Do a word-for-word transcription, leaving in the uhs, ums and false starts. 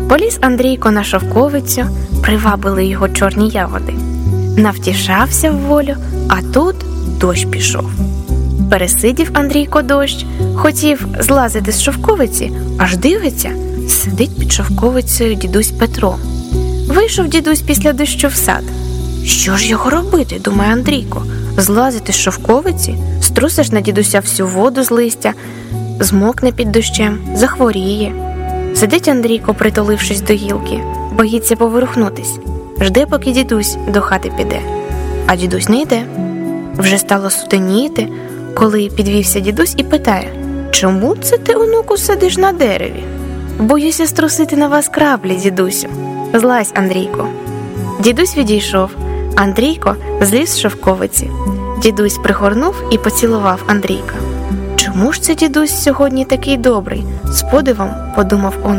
Поліз Андрійко на шовковицю, привабили його чорні ягоди. Навтішався в волю, а тут дощ пішов. Пересидів Андрійко дощ, хотів злазити з шовковиці, аж дивиться, сидить під шовковицею дідусь Петро. Вийшов дідусь після дощу в сад. Що ж його робити, думає Андрійко, злазити з шовковиці, струсиш на дідуся всю воду з листя, змокне під дощем, захворіє. Сидить Андрійко, притулившись до гілки, боїться поворухнутись, жде, поки дідусь до хати піде. А дідусь не йде. Вже стало сутеніти, коли підвівся дідусь і питає: «Чому це ти, онуку, сидиш на дереві?» «Боюся струсити на вас краплі, дідусю. Злазь, Андрійко». Дідусь відійшов. Андрійко зліз з шовковиці. Дідусь пригорнув і поцілував Андрійка. «Чому ж це дідусь сьогодні такий добрий?» – з подивом подумав он.